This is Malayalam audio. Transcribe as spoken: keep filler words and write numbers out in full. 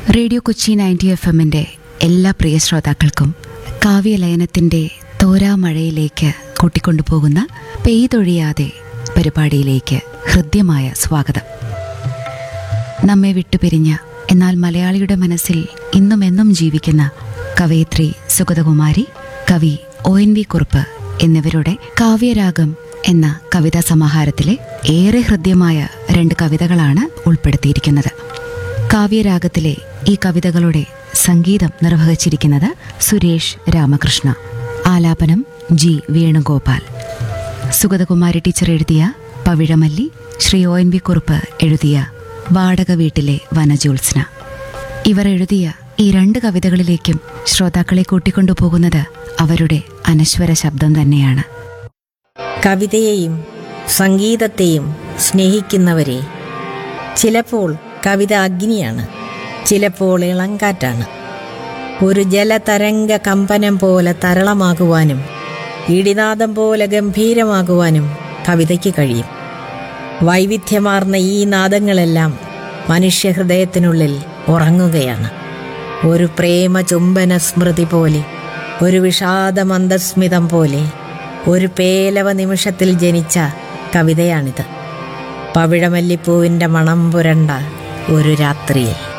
റേഡിയോ കൊച്ചി നയൻറ്റി എഫ് എമ്മിൻ്റെ എല്ലാ പ്രിയ ശ്രോതാക്കൾക്കും കാവ്യലയനത്തിൻ്റെ തോരാമഴയിലേക്ക് കൂട്ടിക്കൊണ്ടുപോകുന്ന പെയ്തൊഴിയാതെ പരിപാടിയിലേക്ക് ഹൃദ്യമായ സ്വാഗതം. നമ്മെ വിട്ടുപിരിഞ്ഞ എന്നാൽ മലയാളിയുടെ മനസ്സിൽ ഇന്നും എന്നും ജീവിക്കുന്ന കവയിത്രി സുഗതകുമാരി, കവി ഒ എൻ വി കുറുപ്പ് എന്നിവരുടെ കാവ്യരാഗം എന്ന കവിതാ സമാഹാരത്തിലെ ഏറെ ഹൃദ്യമായ രണ്ട് കവിതകളാണ് ഉൾപ്പെടുത്തിയിരിക്കുന്നത്. കാവ്യരാഗത്തിലെ ഈ കവിതകളുടെ സംഗീതം നിർവഹിച്ചിരിക്കുന്നത് സുരേഷ് രാമകൃഷ്ണ, ആലാപനം ജി വേണുഗോപാൽ. സുഗതകുമാരി ടീച്ചർ എഴുതിയ പവിഴമല്ലി, Shri O N V Kurup എഴുതിയ വാടക വീട്ടിലെ വനജ്യോത്സ്ന. ഇവർ എഴുതിയ ഈ രണ്ട് കവിതകളിലേക്കും ശ്രോതാക്കളെ കൂട്ടിക്കൊണ്ടുപോകുന്നത് അവരുടെ അനശ്വര ശബ്ദം തന്നെയാണ്. കവിതയെയും സംഗീതത്തെയും സ്നേഹിക്കുന്നവരെ, ചിലപ്പോൾ കവിത അഗ്നിയാണ്, ചിലപ്പോൾ ഇളങ്കാറ്റാണ്. ഒരു ജലതരംഗ കമ്പനം പോലെ തരളമാകുവാനും ഇടിനാദം പോലെ ഗംഭീരമാകുവാനും കവിതയ്ക്ക് കഴിയും. വൈവിധ്യമാർന്ന ഈ നാദങ്ങളെല്ലാം മനുഷ്യഹൃദയത്തിനുള്ളിൽ ഉറങ്ങുകയാണ്. ഒരു പ്രേമ ചുംബന സ്മൃതി പോലെ, ഒരു വിഷാദ മന്ദസ്മിതം പോലെ, ഒരു പേലവ നിമിഷത്തിൽ ജനിച്ച കവിതയാണിത്. പവിഴമല്ലിപ്പൂവിൻ്റെ മണം പുരണ്ട ഒരു രാത്രിയിൽ.